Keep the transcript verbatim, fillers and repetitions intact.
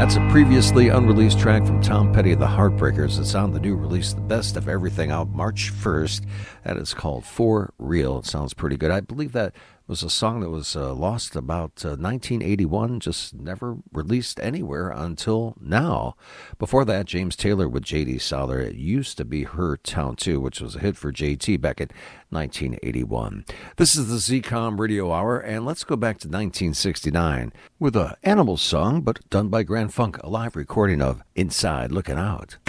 That's a previously unreleased track from Tom Petty of the Heartbreakers. It's on the new release, The Best of Everything, out March first. That is called For Real. It sounds pretty good. I believe that was a song that was uh, lost about uh, nineteen eighty-one, just never released anywhere until now. Before that, James Taylor with J D Souther. It used to be Her Town too, which was a hit for J T back in nineteen eighty-one. This is the Z COM Radio Hour, and let's go back to nineteen sixty-nine with a Animals song, but done by Grand Funk, a live recording of Inside Looking Out.